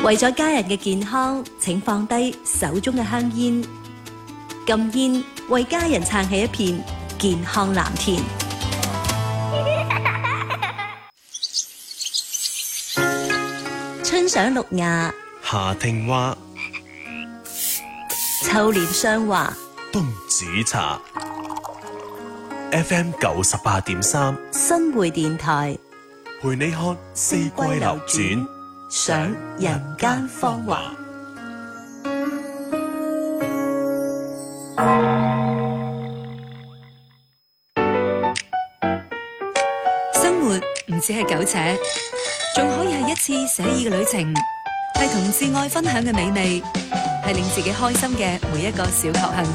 為咗家人嘅健康，請放低手中嘅香煙，禁煙，為家人撐起一片健康藍天。春賞綠芽， 夏聽花， 秋蓮霜華， 冬子茶。FM 98.3， 新會電台， 陪你看四季流轉， 賞人間芳華。 生活唔只係苟且，仲可以係一次寫意嘅旅程，係同摯愛分享嘅美味，係令自己開心嘅每一個小確幸。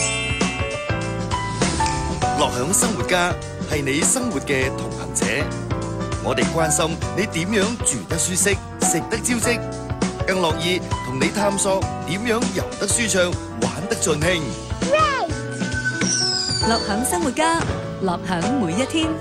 樂享生活家係你生活嘅同行者，我哋關心你點樣住得舒適、食得招積，更樂意同你探索點樣遊得舒暢、玩得盡興。 樂享生活家，樂享每一天。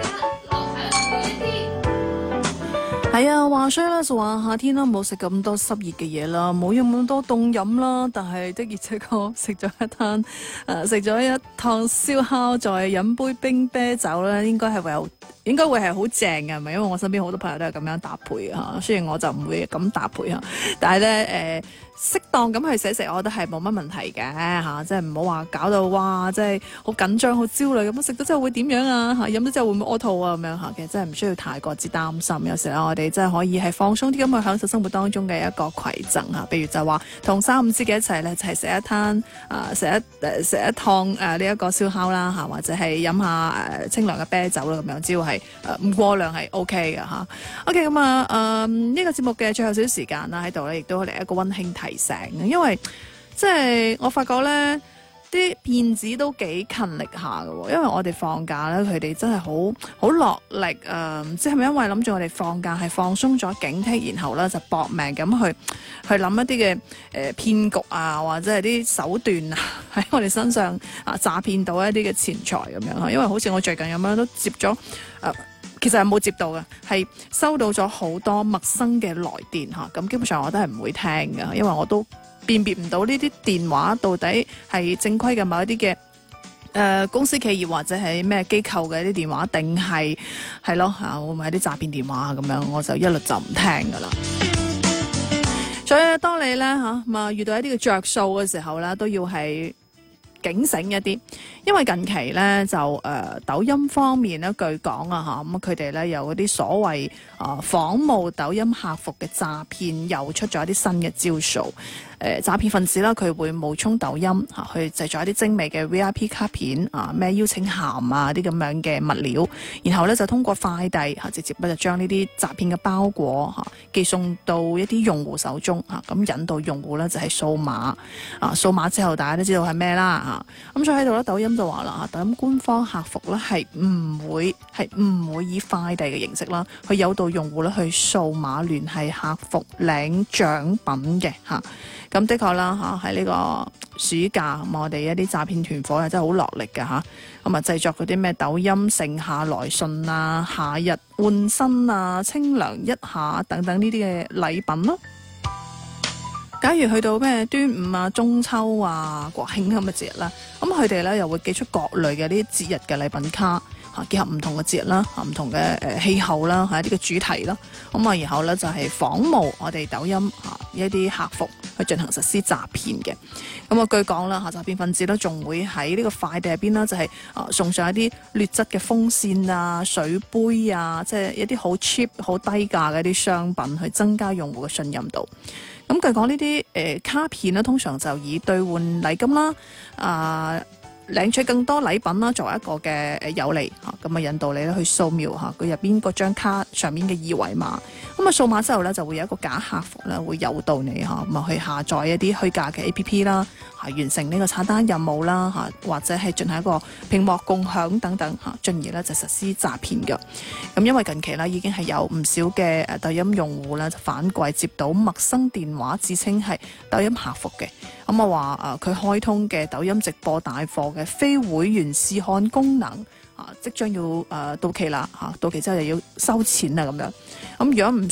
係啊，話說咧就話夏天啦，冇食咁多濕熱嘅嘢啦，冇飲咁多凍飲啦，但係的而且確食咗一趟燒烤，再飲杯冰啤酒咧，應該會係好正嘅，係咪？因為我身邊好多朋友都係咁樣搭配嚇，雖然我就唔會咁搭配嚇，但係咧適當咁去食，我覺得係冇乜問題嘅嚇，即係唔好話搞到哇，即係好緊張、好焦慮咁，食咗之後會點樣啊？嚇，飲咗之後會唔會屙肚啊？咁樣嚇，其實真係唔需要太過之擔心。有時咧，我哋真係可以係放鬆啲咁去享受生活當中嘅一個饋贈嚇，譬如就話同3、5知己一齊咧，就係食一攤食一趟呢一個燒烤啦嚇，或者係飲下清涼嘅啤酒啦咁樣，只要係唔過量係 OK 嘅嚇。OK 咁呢個節目嘅最後少少時間啦喺度咧，亦都嚟一個溫馨提醒，因為即係我發覺咧啲騙子都幾勤力下嘅，因為我哋放假咧，佢哋真係好落力唔知係咪因為諗住我哋放假係放鬆咗警惕，然後咧就搏命咁去諗一啲嘅騙局啊，或者係啲手段啊喺我哋身上詐騙到一啲嘅錢財咁樣。因為好似我最近咁樣都接咗其實係冇接到嘅，係收到咗好多陌生嘅來電嚇，咁基本上我都係唔會聽嘅，因為我都辨別唔到呢啲電話到底係正規嘅某一啲嘅公司企業或者係咩機構嘅一啲電話，定係咯嚇，會唔會係啲詐騙電話咁樣，我就一律就唔聽㗎啦。所以當你咧嚇遇到一啲嘅着數嘅時候咧，都要係警醒一啲，因為近期咧就抖音方面咧據講咁佢哋咧有嗰啲所謂仿冒抖音客服嘅詐騙，又出咗一啲新嘅招數。詐騙分子啦，佢會冒充抖音去製作一啲精美嘅 VIP 卡片咩邀請函啲咁樣嘅物料，然後咧就通過快遞直接咧就將呢啲詐騙嘅包裹寄送到一啲用戶手中咁引導用戶咧就係掃碼掃碼之後大家都知道係咩啦咁所以喺度咧抖音就話啦抖音官方客服咧係唔會以快遞嘅形式啦去誘導用戶咧去掃碼聯繫客服領獎品嘅咁的確啦喺呢個暑假我哋一啲詐騙團伙真係好落力嘅咁製作嗰啲咩抖音盛夏來信夏日換新清涼一下等等呢啲嘅禮品咯。假如去到咩端午中秋國慶咁嘅節日啦，咁佢哋咧又會寄出各類嘅呢啲節日嘅禮品卡結合唔同嘅節日啦唔同嘅氣候啦一啲嘅主題啦，咁然後咧就係仿冒我哋抖音一啲客服去進行實施詐騙嘅。咁據講啦詐騙分子咧仲會喺呢個快遞入邊啦，就係送上一啲劣質嘅風扇水杯即係一啲好 cheap 好低價嘅一啲商品，去增加用戶嘅信任度。咁據講呢啲卡片咧，通常就以兌換禮金啦領取更多禮品啦，作為一個嘅誘利咁引導你咧去掃描佢入邊嗰張卡上面嘅二維碼，咁掃碼之後咧就會有一個假客服咧會誘導你咁去下載一啲虛假嘅 APP 啦完成呢個刷單任務啦或者係進行一個屏幕共享等等進而咧就實施詐騙嘅。咁因為近期咧已經係有唔少嘅抖音用戶咧就反饋接到陌生電話自稱係抖音客服嘅，咁話佢開通嘅抖音直播帶貨嘅非會員試看功能即將要到期啦到期之後就要收錢啦咁樣。咁如果唔